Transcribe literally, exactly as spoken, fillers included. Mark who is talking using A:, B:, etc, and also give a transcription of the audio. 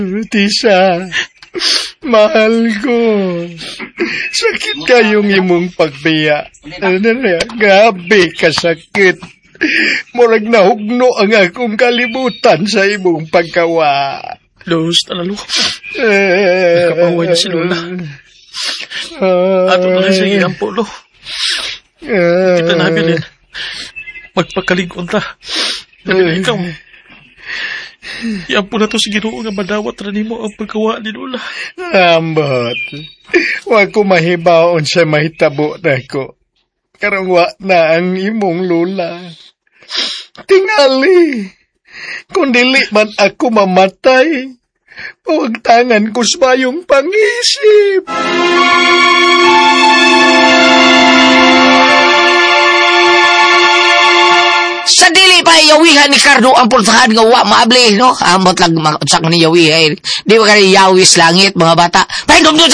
A: Tisa, mahal ko. Sakit kayong imong pagbiya. Ano na, grabe kasakit. Murag nahugno ang akong kalibutan sa imong pagkawa.
B: Los, talalo. Nakapaway na si Lola. Ato na rin sa iyang polo. Kita namin din. Magpakalingon ta. Dali ikaw. Yan po na to si Ginoo nga madawat rin mo ang pagkawa ni Lola.
A: Ambot. Wa ko mahibaon sa mahitabo na ko. Karangwa na ang imong Lola. Tingali. Kung dili man ako mamatay, huwag tangan ko sa bayong pangisip.
C: Sa dili pa yawihan ni Cardo ang pultahan nga wa maabli, no? Amot lang sak ni yawihan. Di ba ka yawis langit, mga bata? Pahindom doon